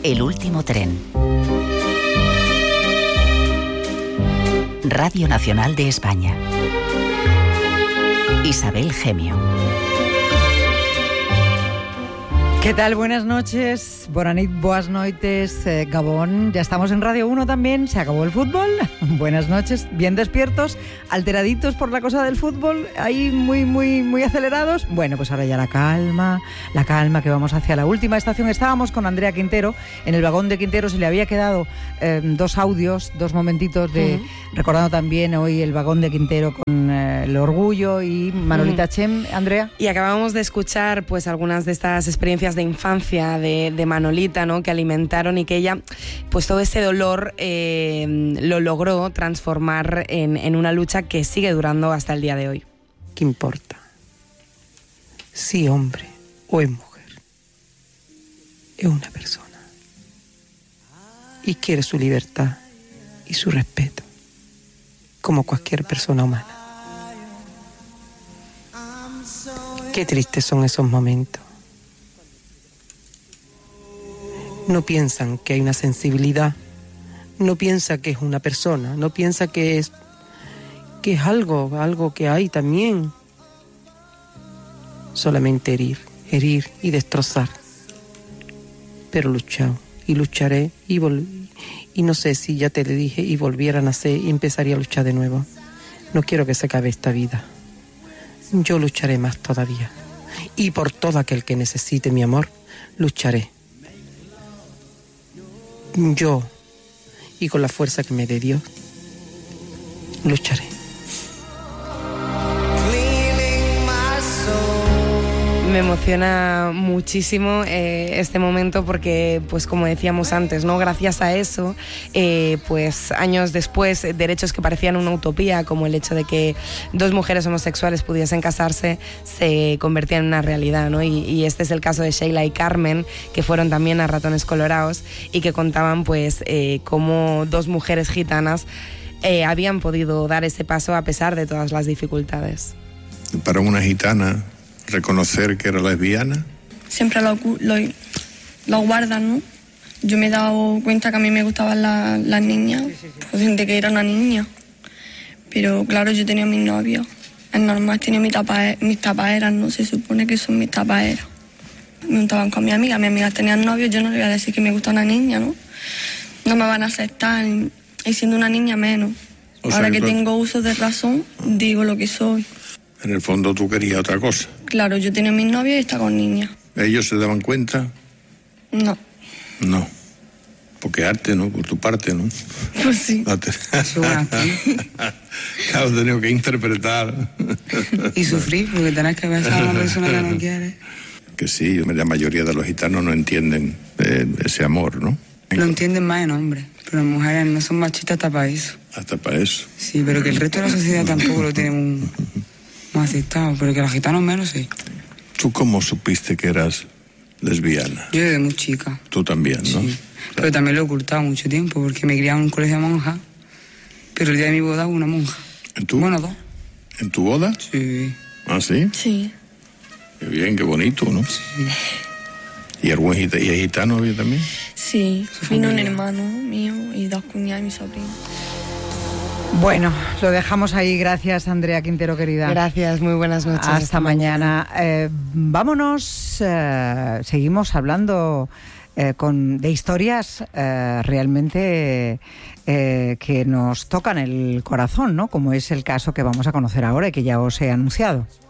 El último tren. Radio Nacional de España. Isabel Gemio. ¿Qué tal? Buenas noches, Boranit, boas noites, Gabón. Ya estamos en Radio 1 también, se acabó el fútbol. Buenas noches, bien despiertos, alteraditos por la cosa del fútbol, ahí muy acelerados. Bueno, pues ahora ya la calma, que vamos hacia la última estación. Estábamos con Andrea Quintero, en el vagón de Quintero se le había quedado dos audios, dos momentitos de recordando también hoy el vagón de Quintero con el orgullo y Manolita Chem, Andrea. Y acabamos de escuchar pues algunas de estas experiencias de infancia de Manolita, ¿no? Que alimentaron y que ella, pues todo ese dolor lo logró transformar en una lucha que sigue durando hasta el día de hoy. ¿Qué importa? Si hombre o es mujer, es una persona y quiere su libertad y su respeto como cualquier persona humana. Qué tristes son esos momentos. No piensan que hay una sensibilidad, no piensa que es una persona, no piensa que es algo que hay también. Solamente herir y destrozar. Pero luchado y lucharé y no sé si ya te le dije y volviera a nacer y empezaría a luchar de nuevo. No quiero que se acabe esta vida. Yo lucharé más todavía. Y por todo aquel que necesite mi amor, lucharé. Yo, y con la fuerza que me dé Dios, lucharé. Me emociona muchísimo este momento porque, pues como decíamos antes, ¿no? Gracias a eso, pues años después, derechos que parecían una utopía, como el hecho de que dos mujeres homosexuales pudiesen casarse, se convertían en una realidad, ¿no? Y este es el caso de Sheila y Carmen, que fueron también a Ratones Colorados y que contaban, pues, cómo dos mujeres gitanas habían podido dar ese paso a pesar de todas las dificultades. Para una gitana, reconocer que era lesbiana. Siempre lo guardan, ¿no? Yo me he dado cuenta que a mí me gustaban las niñas, pues desde que era una niña. Pero claro, yo tenía mis novios. Es normal, tenía mis tapaderas, ¿no? Se supone que son mis tapaderas. Me juntaban con mis amigas tenían novios, yo no le voy a decir que me gusta una niña, ¿no? No me van a aceptar, y siendo una niña menos. Ahora que tengo uso de razón, digo lo que soy. En el fondo tú querías otra cosa. Claro, yo tenía mis novios y estaba con niñas. ¿Ellos se daban cuenta? No. No. Porque arte, ¿no? Por tu parte, ¿no? Pues sí. Claro, he tenido que interpretar. Y sufrir, porque tenés que besar a una persona que no quiere. Que sí, la mayoría de los gitanos no entienden ese amor, ¿no? Lo entienden más en hombres, pero las mujeres no son machistas hasta para eso. Hasta para eso. Sí, pero que el resto de la sociedad tampoco lo tiene muy aceptado, pero que los gitanos menos sí. ¿Tú cómo supiste que eras lesbiana? Yo desde muy chica. Tú también, ¿no? Sí, pero también lo he ocultado mucho tiempo, porque me criaba en un colegio de monjas, pero el día de mi boda hubo una monja. ¿En tu? Bueno, dos. ¿En tu boda? Sí. ¿Ah, sí? Sí. Qué bien, qué bonito, ¿no? Sí. ¿Y algún gitano había también? Sí, vino un hermano mío y dos cuñadas y mi sobrino. Bueno, lo dejamos ahí. Gracias, Andrea Quintero, querida. Gracias, muy buenas noches. Hasta mañana. Vámonos, seguimos hablando de historias realmente que nos tocan el corazón, ¿no? Como es el caso que vamos a conocer ahora y que ya os he anunciado.